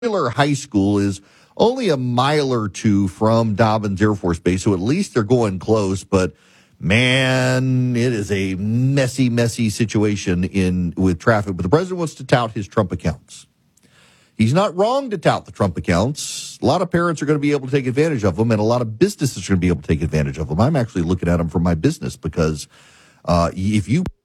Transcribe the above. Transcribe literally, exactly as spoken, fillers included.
Taylor High School is only a mile or two from Dobbins Air Force Base, so at least they're going close. But man, it is a messy, messy situation in with traffic. But the president wants to tout his Trump accounts. He's not wrong to tout the Trump accounts. A lot of parents are going to be able to take advantage of them, and a lot of businesses are going to be able to take advantage of them. I'm actually looking at them for my business because uh, if you